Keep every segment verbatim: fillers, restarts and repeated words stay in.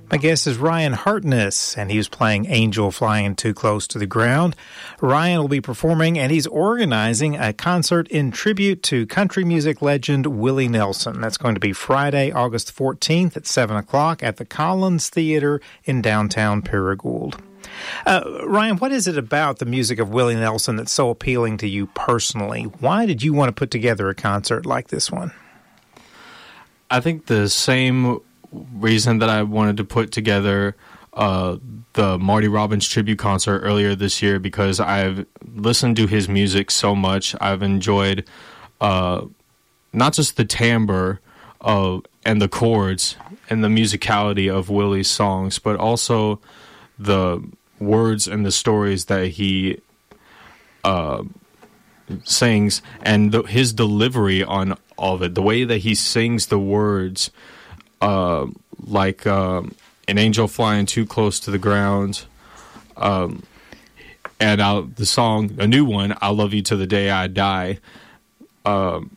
My guest is Ryan Hartness, and he was playing Angel Flying Too Close to the Ground. Ryan will be performing, and he's organizing a concert in tribute to country music legend Willie Nelson. That's going to be Friday, August fourteenth at seven o'clock at the Collins Theater in downtown Paragould. Uh, Ryan, what is it about the music of Willie Nelson that's so appealing to you personally? Why did you want to put together a concert like this one? I think the same reason that I wanted to put together uh, the Marty Robbins tribute concert earlier this year, because I've listened to his music so much. I've enjoyed uh, not just the timbre of, and the chords and the musicality of Willie's songs, but also the words and the stories that he uh, sings, and the, his delivery on all of it, the way that he sings the words, uh, like um, An Angel Flying Too Close to the Ground, um, and I'll, the song, a new one, I Love You to the Day I Die. Um,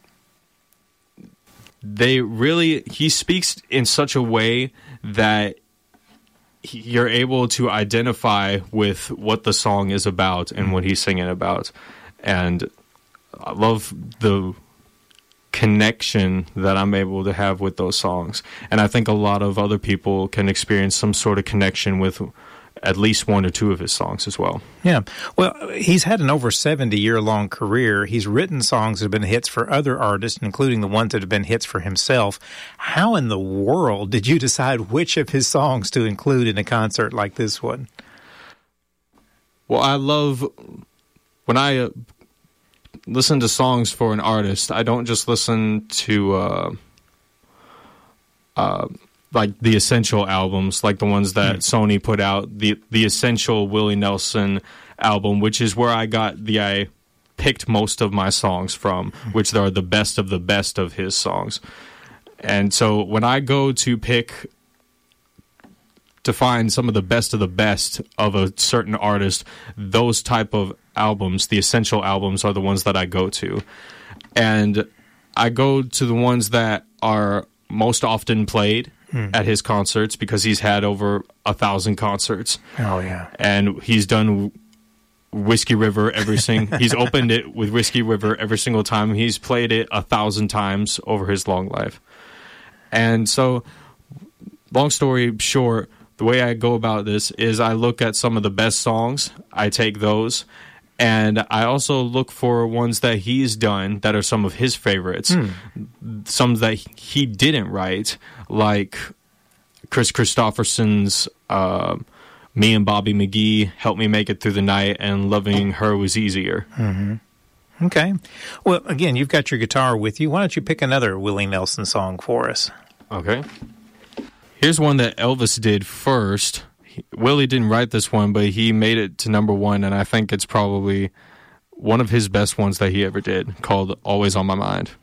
they really, he speaks in such a way that he, you're able to identify with what the song is about and what he's singing about. And I love the connection that I'm able to have with those songs. And I think a lot of other people can experience some sort of connection with at least one or two of his songs as well. Yeah. Well, he's had an over seventy-year-long career. He's written songs that have been hits for other artists, including the ones that have been hits for himself. How in the world did you decide which of his songs to include in a concert like this one? Well, I love... When I... Uh, listen to songs for an artist, I don't just listen to uh, uh, like the essential albums, like the ones that mm. Sony put out, the the essential Willie Nelson album, which is where I got the I picked most of my songs from, mm. which are the best of the best of his songs. And so when I go to pick to find some of the best of the best of a certain artist, those type of albums, the essential albums, are the ones that I go to. And I go to the ones that are most often played hmm. at his concerts, because he's had over a thousand concerts. Oh, yeah. And he's done Whiskey River every single... he's opened it with Whiskey River every single time. He's played it a thousand times over his long life. And so, long story short, the way I go about this is I look at some of the best songs, I take those, and I also look for ones that he's done that are some of his favorites, mm. some that he didn't write, like Chris Christopherson's uh, Me and Bobby McGee, Help Me Make It Through the Night, and Loving Her Was Easier. Mm-hmm. Okay. Well, again, you've got your guitar with you. Why don't you pick another Willie Nelson song for us? Okay. Here's one that Elvis did first. He, Willie didn't write this one, but he made it to number one, and I think it's probably one of his best ones that he ever did, called Always on My Mind.